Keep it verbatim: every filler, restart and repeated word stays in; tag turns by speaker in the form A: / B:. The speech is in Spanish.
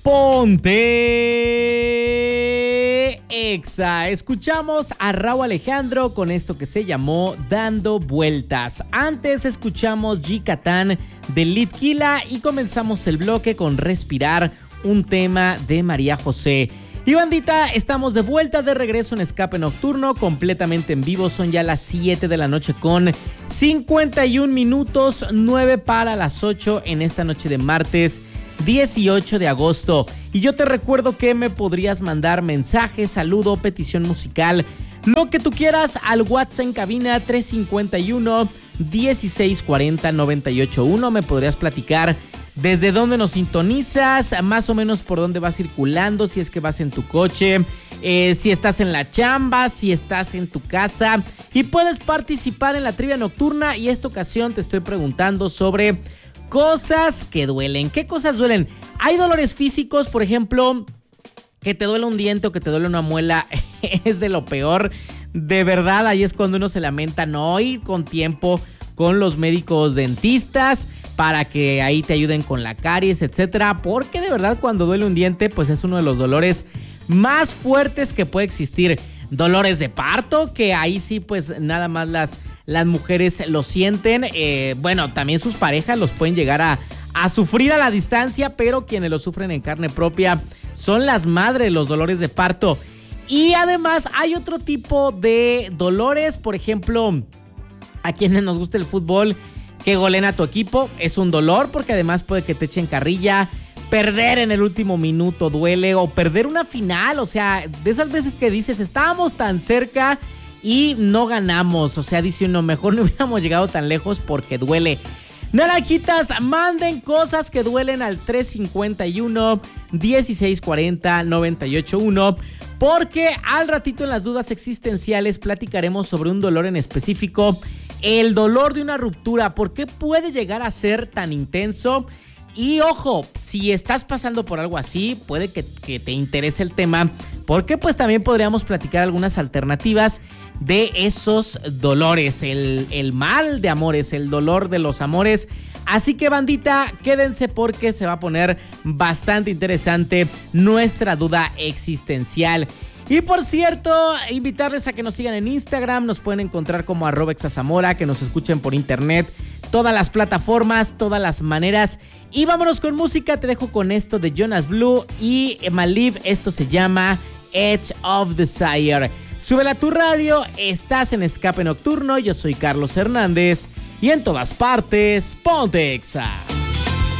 A: Ponte Exa. Escuchamos a Rauw Alejandro con esto que se llamó Dando Vueltas. Antes escuchamos Yicatán de Litquila y comenzamos el bloque con Respirar, un tema de María José. Y bandita, estamos de vuelta, de regreso en Escape Nocturno, completamente en vivo. Son ya las siete de la noche con cincuenta y un minutos, nueve para las ocho en esta noche de martes dieciocho de agosto. Y yo te recuerdo que me podrías mandar mensaje, saludo, petición musical, lo que tú quieras al WhatsApp en cabina tres cinco uno, dieciséis cuarenta, noventa y ocho uno. Me podrías platicar desde dónde nos sintonizas, más o menos por dónde vas circulando, si es que vas en tu coche, eh, si estás en la chamba, si estás en tu casa. Y puedes participar en la trivia nocturna. Y esta ocasión te estoy preguntando sobre cosas que duelen. ¿Qué cosas duelen? Hay dolores físicos, por ejemplo, que te duele un diente o que te duele una muela. Es de lo peor. De verdad, ahí es cuando uno se lamenta no ir con tiempo con los médicos dentistas para que ahí te ayuden con la caries, etcétera. Porque de verdad, cuando duele un diente, pues es uno de los dolores más fuertes que puede existir. Dolores de parto, que ahí sí, pues nada más las, las mujeres lo sienten. Eh, bueno, también sus parejas los pueden llegar a, a sufrir a la distancia, pero quienes lo sufren en carne propia son las madres, los dolores de parto. Y además hay otro tipo de dolores, por ejemplo, a quienes nos gusta el fútbol, que goleen a tu equipo, es un dolor porque además puede que te echen carrilla. Perder en el último minuto duele, o perder una final, o sea, de esas veces que dices, estábamos tan cerca y no ganamos, o sea, dice uno, mejor no hubiéramos llegado tan lejos porque duele. Naranjitas, manden cosas que duelen al tres cinco uno, dieciséis cuarenta, noventa y ocho uno, porque al ratito en las dudas existenciales platicaremos sobre un dolor en específico, el dolor de una ruptura. ¿Por qué puede llegar a ser tan intenso? Y ojo, si estás pasando por algo así, puede que, que te interese el tema, porque pues también podríamos platicar algunas alternativas de esos dolores, el, el mal de amores, el dolor de los amores. Así que bandita, quédense porque se va a poner bastante interesante nuestra duda existencial. Y por cierto, invitarles a que nos sigan en Instagram, nos pueden encontrar como arroba exazamora, que nos escuchen por internet, todas las plataformas, todas las maneras. Y vámonos con música, te dejo con esto de Jonas Blue y Maliv, esto se llama Edge of Desire. Súbela a tu radio, estás en Escape Nocturno, yo soy Carlos Hernández y en todas partes, ponte Exa.